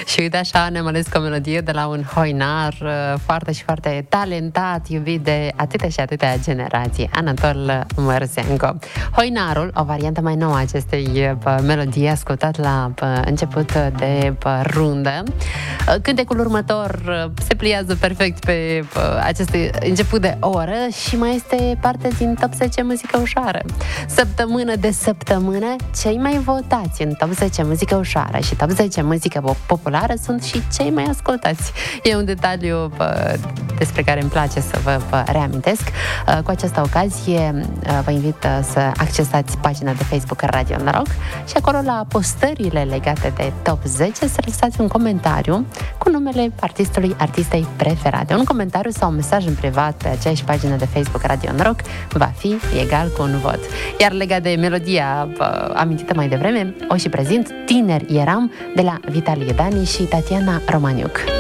Și uite așa ne-am ales cu o melodie de la un hoinar foarte și foarte talentat, iubit de atâtea și atâtea generații, Anatol Mărzenco. Hoinarul, o variantă mai nouă a acestei melodii, ascultat la început de rundă. Cântecul următor se pliază perfect pe acest început de oră și mai este parte din Top 10 muzică ușoară. Săptămână de săptămână, cei mai votați în Top 10 muzică ușoară și Top 10 muzică populară sunt și cei mai ascultați. E un detaliu despre care îmi place să vă reamintesc. Cu această ocazie vă invit să accesați pagina de Facebook Radio Noroc și acolo la postările legate de Top 10 să lăsați un comentariu cu numele artistului, artistei preferate. Un comentariu sau un mesaj în privat pe aceeași pagină de Facebook Radio Noroc va fi egal cu un vot. Iar legat de melodia amintită mai devreme, o și prezint Tineri eram de la Vitalie Dani și Tatiana Romaniuc.